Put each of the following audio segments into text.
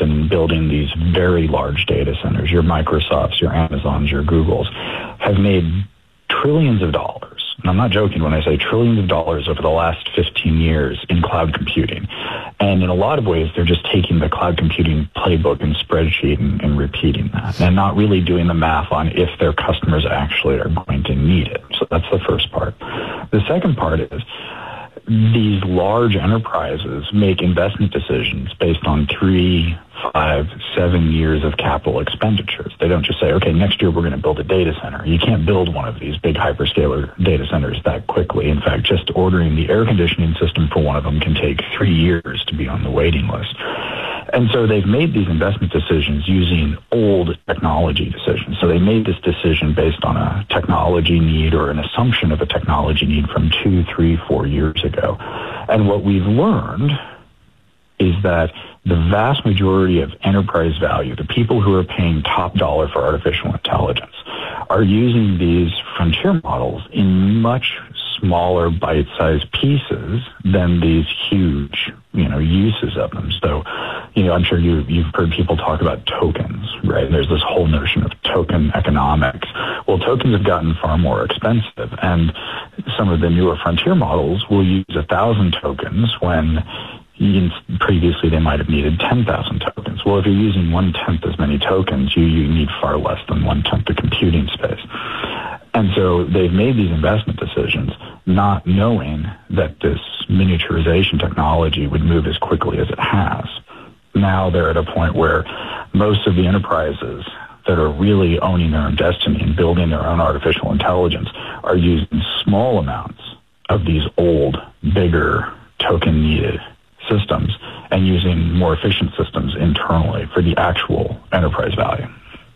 been building these very large data centers, your Microsofts, your Amazons, your Googles, have made trillions of dollars. And I'm not joking when I say trillions of dollars over the last 15 years in cloud computing. And in a lot of ways, they're just taking the cloud computing playbook and spreadsheet and repeating that and not really doing the math on if their customers actually are going to need it. So that's the first part. The second part is these large enterprises make investment decisions based on 3, 5, 7 years of capital expenditures. They don't just say, okay, next year we're going to build a data center. You can't build one of these big hyperscaler data centers that quickly. In fact, just ordering the air conditioning system for one of them can take 3 years to be on the waiting list. And so they've made these investment decisions using old technology decisions. So they made this decision based on a technology need or an assumption of a technology need from 2, 3, 4 years ago. And what we've learned is that the vast majority of enterprise value, the people who are paying top dollar for artificial intelligence, are using these frontier models in much smaller bite-sized pieces than these huge, uses of them. So, I'm sure you've heard people talk about tokens, right? There's this whole notion of token economics. Well, tokens have gotten far more expensive, and some of the newer frontier models will use 1,000 tokens when previously they might have needed 10,000 tokens. Well, if you're using 1/10 as many tokens, you need far less than 1/10 the computing space. And so they've made these investment decisions not knowing that this miniaturization technology would move as quickly as it has. Now they're at a point where most of the enterprises that are really owning their own destiny and building their own artificial intelligence are using small amounts of these old, bigger, token-needed systems and using more efficient systems internally for the actual enterprise value.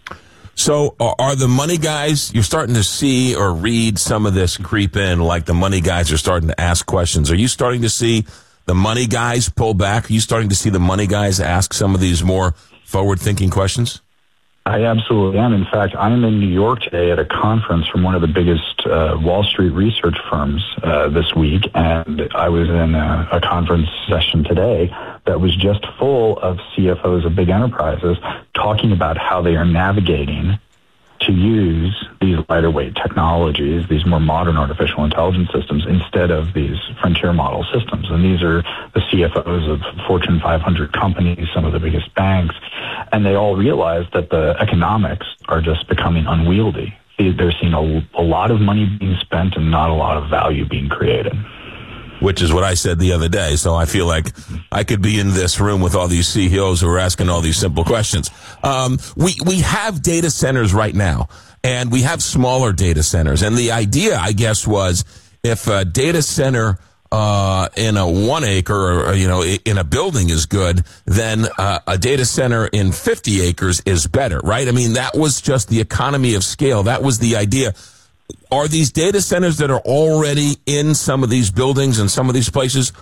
So are the money guys, you're starting to see or read some of this creep in, like the money guys are starting to ask questions. Are you starting to see the money guys pull back? Are you starting to see the money guys ask some of these more forward-thinking questions? I absolutely am. In fact, I'm in New York today at a conference from one of the biggest Wall Street research firms this week, and I was in a conference session today that was just full of CFOs of big enterprises talking about how they are navigating to use these lighter weight technologies, these more modern artificial intelligence systems, instead of these frontier model systems. And these are the CFOs of Fortune 500 companies, some of the biggest banks, and they all realize that the economics are just becoming unwieldy. They're seeing a lot of money being spent and not a lot of value being created. Which is what I said the other day. So I feel like I could be in this room with all these CEOs who are asking all these simple questions. We have data centers right now, and we have smaller data centers. And the idea, I guess, was if a data center in a 1 acre or, in a building is good, then a data center in 50 acres is better, right? I mean, that was just the economy of scale. That was the idea. Are these data centers that are already in some of these buildings and some of these places,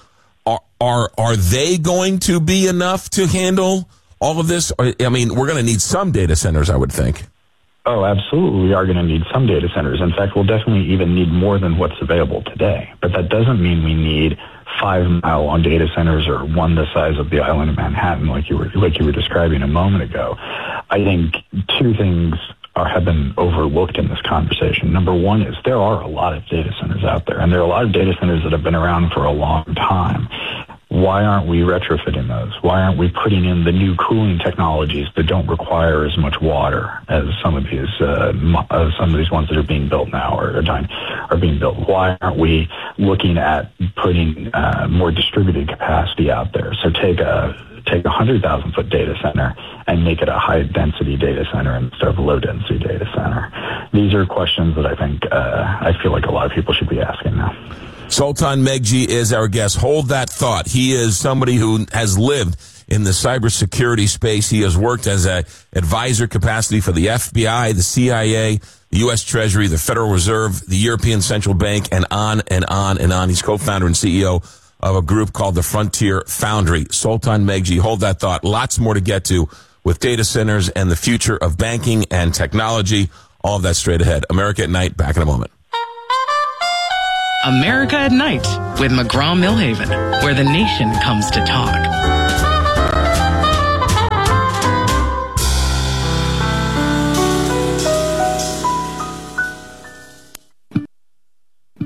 are they going to be enough to handle all of this? I mean, we're going to need some data centers, I would think. Oh, absolutely. We are going to need some data centers. In fact, we'll definitely even need more than what's available today. But that doesn't mean we need 5-mile-long data centers or one the size of the island of Manhattan, like you were describing a moment ago. I think two things have been overlooked in this conversation. Number one is there are a lot of data centers out there, and there are a lot of data centers that have been around for a long time. Why aren't we retrofitting those? Why aren't we putting in the new cooling technologies that don't require as much water as some of these ones that are being built now are being built? Why aren't we looking at putting more distributed capacity out there? So take a 100,000-foot data center and make it a high-density data center instead of a low-density data center. These are questions that I think I feel like a lot of people should be asking now. Sultan Meghji is our guest. Hold that thought. He is somebody who has lived in the cybersecurity space. He has worked as an advisor capacity for the FBI, the CIA, the U.S. Treasury, the Federal Reserve, the European Central Bank, and on and on and on. He's co-founder and CEO of a group called the Frontier Foundry. Sultan Meghji, hold that thought. Lots more to get to with data centers and the future of banking and technology. All of that straight ahead. America at Night, back in a moment. America at Night with McGraw-Millhaven, where the nation comes to talk.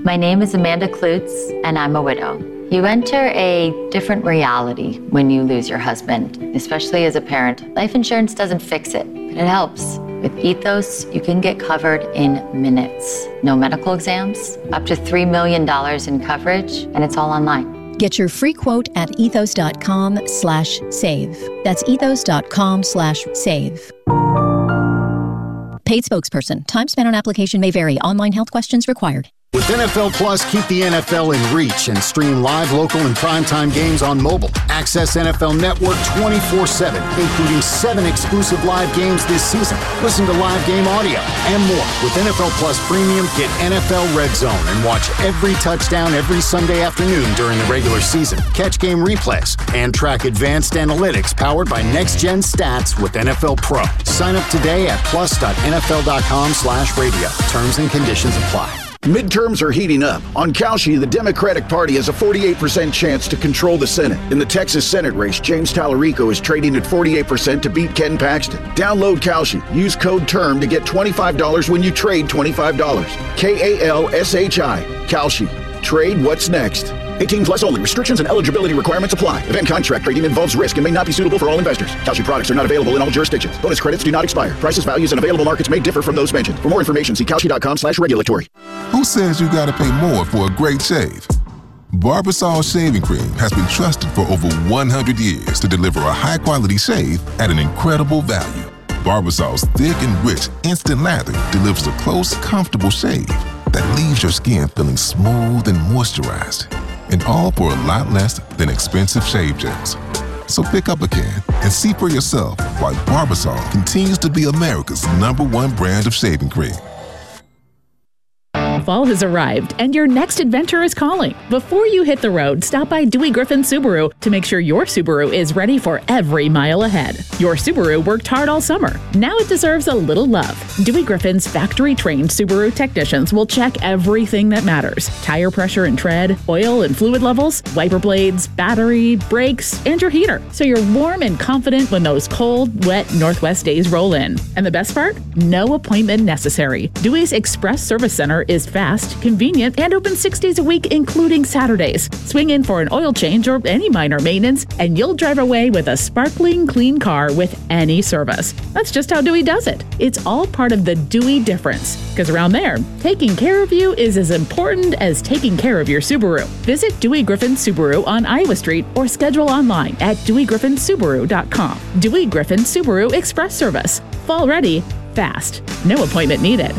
My name is Amanda Klutz, and I'm a widow. You enter a different reality when you lose your husband, especially as a parent. Life insurance doesn't fix it, but it helps. With Ethos, you can get covered in minutes. No medical exams, up to $3 million in coverage, and it's all online. Get your free quote at ethos.com/save. That's ethos.com/save. Paid spokesperson. Time spent on application may vary. Online health questions required. With NFL Plus, keep the NFL in reach and stream live, local, and primetime games on mobile. Access NFL Network 24/7, including 7 exclusive live games this season. Listen to live game audio and more. With NFL Plus Premium, get NFL Red Zone and watch every touchdown every Sunday afternoon during the regular season. Catch game replays and track advanced analytics powered by Next Gen Stats with NFL Pro. Sign up today at plus.nfl.com/radio. Terms and conditions apply. Midterms are heating up. On Kalshi, the Democratic Party has a 48% chance to control the Senate. In the Texas Senate race, James Tallarico is trading at 48% to beat Ken Paxton. Download Kalshi. Use code TERM to get $25 when you trade $25. KALSHI. Kalshi. Trade what's next. 18 plus only. Restrictions and eligibility requirements apply. Event contract trading involves risk and may not be suitable for all investors. Kalshi products are not available in all jurisdictions. Bonus credits do not expire. Prices, values, and available markets may differ from those mentioned. For more information, see Kalshi.com/regulatory. Who says you gotta pay more for a great shave? Barbasol Shaving Cream has been trusted for over 100 years to deliver a high-quality shave at an incredible value. Barbasol's thick and rich instant lather delivers a close, comfortable shave that leaves your skin feeling smooth and moisturized. And all for a lot less than expensive shave gels. So pick up a can and see for yourself why Barbasol continues to be America's #1 brand of shaving cream. Fall has arrived and your next adventure is calling. Before you hit the road, stop by Dewey Griffin Subaru to make sure your Subaru is ready for every mile ahead. Your Subaru worked hard all summer. Now it deserves a little love. Dewey Griffin's factory-trained Subaru technicians will check everything that matters. Tire pressure and tread, oil and fluid levels, wiper blades, battery, brakes, and your heater. So you're warm and confident when those cold, wet Northwest days roll in. And the best part? No appointment necessary. Dewey's Express Service Center is fast, convenient, and open 6 days a week, including Saturdays. Swing in for an oil change or any minor maintenance, and you'll drive away with a sparkling clean car with any service. That's just how Dewey does it. It's all part of the Dewey difference. Because around there, taking care of you is as important as taking care of your Subaru. Visit Dewey Griffin Subaru on Iowa Street or schedule online at DeweyGriffinSubaru.com. Dewey Griffin Subaru Express Service. Fall ready, fast. No appointment needed.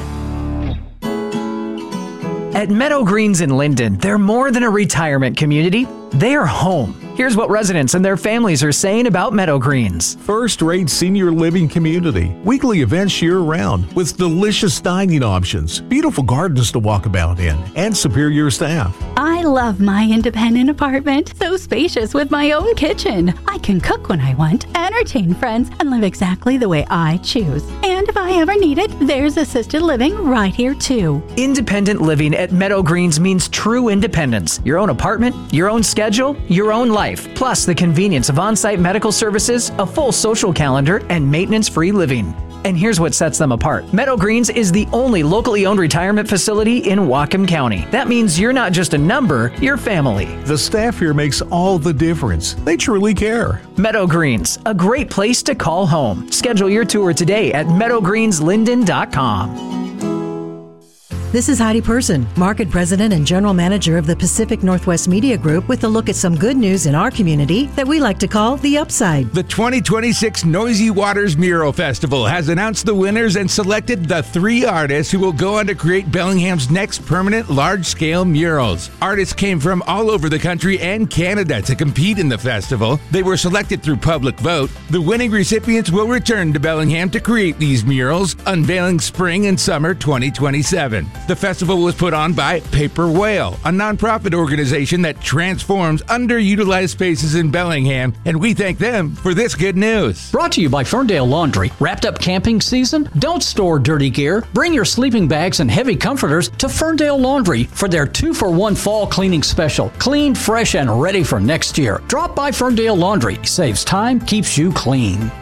At Meadow Greens in Linden, they're more than a retirement community. They are home. Here's what residents and their families are saying about Meadow Greens. First-rate senior living community. Weekly events year-round with delicious dining options, beautiful gardens to walk about in, and superior staff. I love my independent apartment. So spacious with my own kitchen. I can cook when I want, entertain friends, and live exactly the way I choose. And if I ever need it, there's assisted living right here too. Independent living at Meadow Greens means true independence. Your own apartment, your own schedule, your own life. Plus the convenience of on-site medical services, a full social calendar, and maintenance-free living. And here's what sets them apart. Meadow Greens is the only locally owned retirement facility in Whatcom County. That means you're not just a number, you're family. The staff here makes all the difference. They truly care. Meadow Greens, a great place to call home. Schedule your tour today at meadowgreenslinden.com. This is Heidi Person, Market President and General Manager of the Pacific Northwest Media Group, with a look at some good news in our community that we like to call the upside. The 2026 Noisy Waters Mural Festival has announced the winners and selected the 3 artists who will go on to create Bellingham's next permanent large-scale murals. Artists came from all over the country and Canada to compete in the festival. They were selected through public vote. The winning recipients will return to Bellingham to create these murals, unveiling spring and summer 2027. The festival was put on by Paper Whale, a nonprofit organization that transforms underutilized spaces in Bellingham, and we thank them for this good news. Brought to you by Ferndale Laundry. Wrapped up camping season? Don't store dirty gear. Bring your sleeping bags and heavy comforters to Ferndale Laundry for their 2-for-1 fall cleaning special. Clean, fresh, and ready for next year. Drop by Ferndale Laundry. Saves time, keeps you clean.